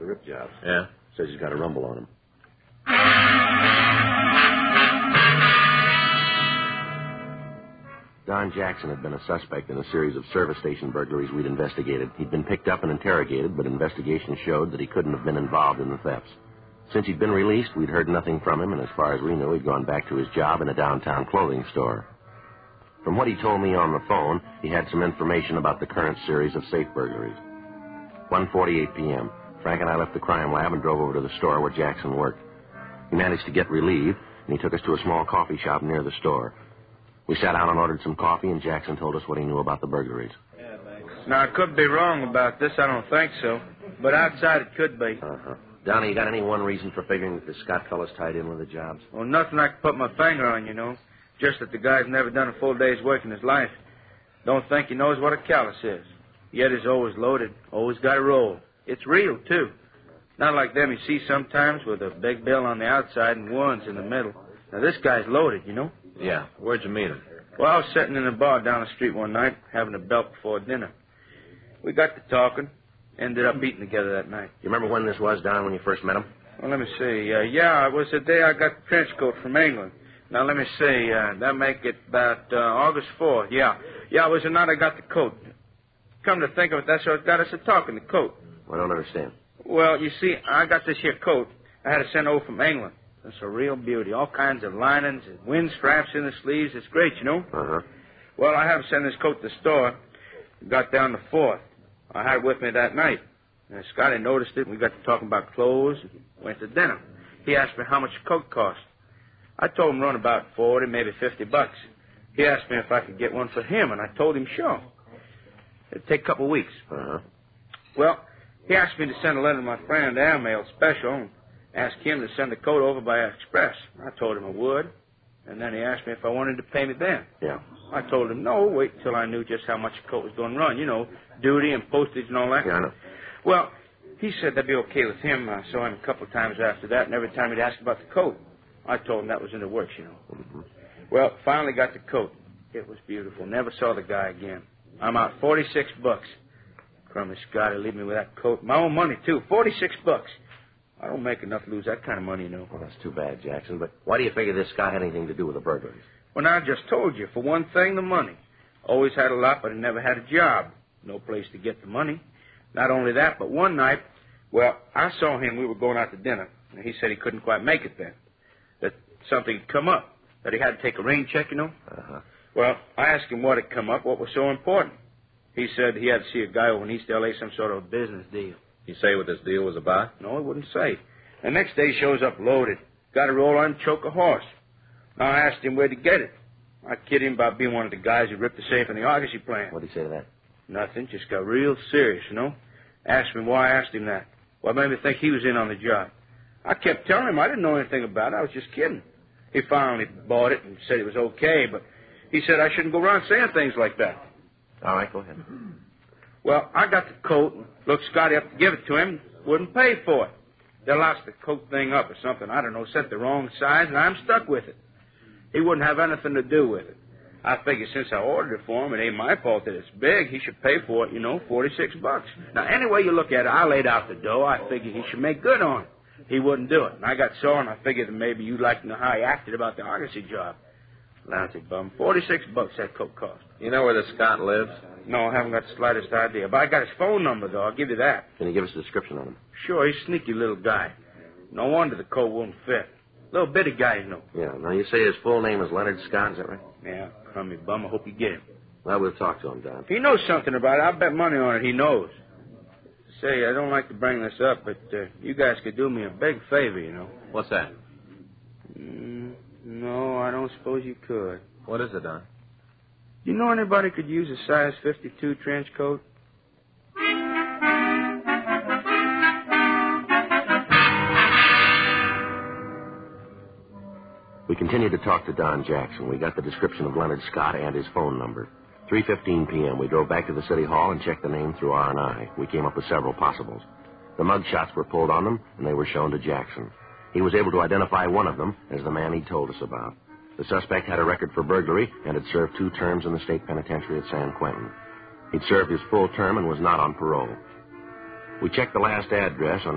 rip jobs. Yeah? Says he's got a rumble on him. Don Jackson had been a suspect in a series of service station burglaries we'd investigated. He'd been picked up and interrogated, but investigation showed that he couldn't have been involved in the thefts. Since he'd been released, we'd heard nothing from him, and as far as we knew, he'd gone back to his job in a downtown clothing store. From what he told me on the phone, he had some information about the current series of safe burglaries. 1:48 p.m. Frank and I left the crime lab and drove over to the store where Jackson worked. He managed to get relief, and he took us to a small coffee shop near the store. We sat down and ordered some coffee, and Jackson told us what he knew about the burglaries. Now, I could be wrong about this. I don't think so. But outside it could be. Uh-huh. Donnie, you got any one reason for figuring that the Scott fella's tied in with the jobs? Well, nothing I can put my finger on, you know. Just that the guy's never done a full day's work in his life. Don't think he knows what a callus is. Yet he's always loaded, always got a roll. It's real, too. Not like them you see sometimes with a big bill on the outside and ones in the middle. Now, this guy's loaded, you know. Yeah. Where'd you meet him? Well, I was sitting in a bar down the street one night, having a belt before dinner. We got to talking, ended up eating together that night. You remember when this was, Don, when you first met him? Well, let me see. It was the day I got the trench coat from England. Now, let me see. That make it about August 4th. Yeah, it was the night I got the coat. Come to think of it, that's what got us a-talking, the coat. I don't understand. Well, you see, I got this here coat. I had it sent over from England. It's a real beauty. All kinds of linings and wind straps in the sleeves. It's great, you know. Uh-huh. Well, I have sent this coat to the store. Got down the 4th. I had it with me that night. And Scotty noticed it, and we got to talking about clothes and went to dinner. He asked me how much a coat cost. I told him run about 40, maybe $50. He asked me if I could get one for him, and I told him sure. It'd take a couple of weeks. Uh-huh. Well, he asked me to send a letter to my friend Airmail Special and ask him to send the coat over by express. I told him I would, and then he asked me if I wanted to pay me then. Yeah. I told him no, wait until I knew just how much the coat was going to run, you know, duty and postage and all that. Yeah, I know. Well, he said that'd be okay with him. I saw him a couple of times after that, and every time he'd ask about the coat, I told him that was in the works, you know. Mm-hmm. Well, finally got the coat. It was beautiful. Never saw the guy again. I'm out $46. Crummy Scotty, leave me with that coat. My own money, too. $46. I don't make enough to lose that kind of money, you know. Well, that's too bad, Jackson. But why do you figure this Scott had anything to do with the burglaries? Well, now, I just told you. For one thing, the money. Always had a lot, but I never had a job. No place to get the money. Not only that, but one night, well, I saw him. We were going out to dinner, and he said he couldn't quite make it then. That something had come up. That he had to take a rain check, you know. Uh-huh. Well, I asked him what had come up, what was so important. He said he had to see a guy over in East L.A., some sort of a business deal. You say what this deal was about? No, he wouldn't say. The next day he shows up loaded. Got to roll on and choke a horse. Now, I asked him where to get it. I kid him about being one of the guys who ripped the safe in the Argosy plant. What did he say to that? Nothing. Just got real serious, you know. Asked me why I asked him that. What made me think he was in on the job? I kept telling him I didn't know anything about it. I was just kidding. He finally bought it and said it was okay, but he said I shouldn't go around saying things like that. All right, go ahead. Well, I got the coat and looked Scotty up to give it to him. Wouldn't pay for it. They lost the coat thing up or something. I don't know, set the wrong size, and I'm stuck with it. He wouldn't have anything to do with it. I figure since I ordered it for him, it ain't my fault that it's big. He should pay for it, you know, $46. Now, any way you look at it, I laid out the dough. I figured he should make good on it. He wouldn't do it. And I got sore, and I figured that maybe you'd like to know how he acted about the Argosy job. Lousy bum. $46 that coat cost. You know where this Scott lives? No, I haven't got the slightest idea. But I got his phone number, though. I'll give you that. Can you give us a description on him? Sure, he's a sneaky little guy. No wonder the coat won't fit. Little bitty guy, you know. Yeah. Now, you say his full name is Leonard Scott, is that right? Yeah, crummy bum. I hope you get him. Well, we'll talk to him, Don. If he knows something about it, I'll bet money on it he knows. Say, I don't like to bring this up, but you guys could do me a big favor, you know. What's that? No, I don't suppose you could. What is it, Don? You know anybody could use a size 52 trench coat? We continued to talk to Don Jackson. We got the description of Leonard Scott and his phone number. 3:15 p.m., we drove back to the city hall and checked the name through R&I. We came up with several possibles. The mug shots were pulled on them, and they were shown to Jackson. He was able to identify one of them as the man he'd told us about. The suspect had a record for burglary and had served 2 terms in the state penitentiary at San Quentin. He'd served his full term and was not on parole. We checked the last address on